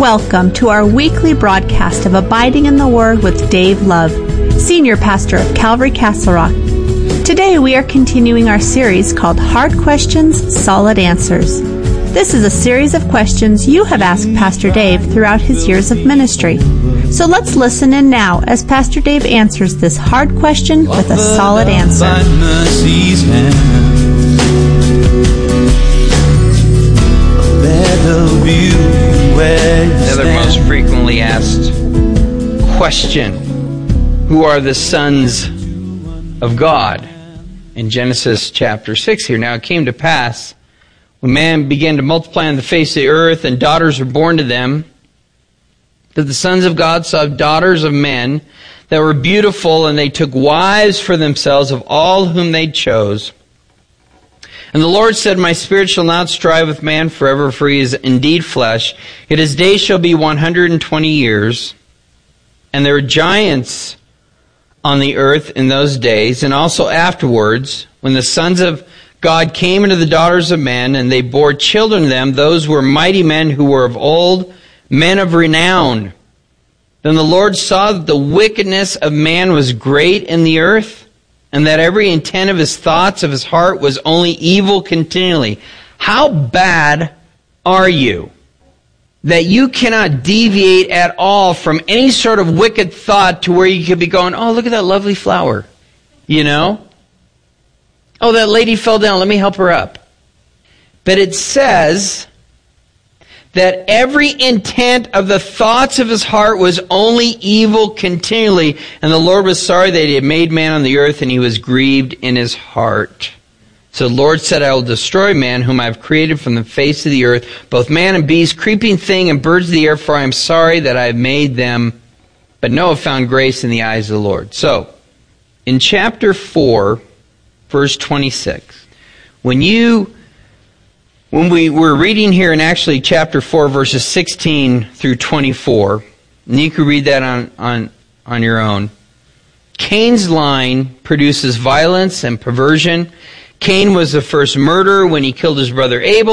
Welcome to our weekly broadcast of Abiding in the Word with Dave Love, Senior Pastor of Calvary Castle Rock. Today we are continuing our series called Hard Questions, Solid Answers. This is a series of questions you have asked Pastor Dave throughout his years of ministry. So let's listen in now as Pastor Dave answers this hard question with a solid answer. Another most frequently asked question: who are the sons of God? In Genesis chapter 6 here. Now it came to pass, when man began to multiply on the face of the earth, and daughters were born to them, that the sons of God saw daughters of men that were beautiful, and they took wives for themselves of all whom they chose. And the Lord said, My spirit shall not strive with man forever, for he is indeed flesh. Yet his days shall be 120 years. And there were giants on the earth in those days, and also afterwards, when the sons of God came into the daughters of men, and they bore children to them. Those were mighty men who were of old, men of renown. Then the Lord saw that the wickedness of man was great in the earth, and that every intent of his thoughts of his heart was only evil continually. How bad are you that you cannot deviate at all from any sort of wicked thought to where you could be going, oh, look at that lovely flower, you know? Oh, that lady fell down, let me help her up. But it says that every intent of the thoughts of his heart was only evil continually. And the Lord was sorry that he had made man on the earth, and he was grieved in his heart. So the Lord said, I will destroy man, whom I have created from the face of the earth, both man and beast, creeping thing and birds of the air, for I am sorry that I have made them. But Noah found grace in the eyes of the Lord. So, in chapter 4, verse 26, when we were reading here in actually chapter 4, verses 16 through 24, and you can read that on your own, Cain's line produces violence and perversion. Cain was the first murderer when he killed his brother Abel.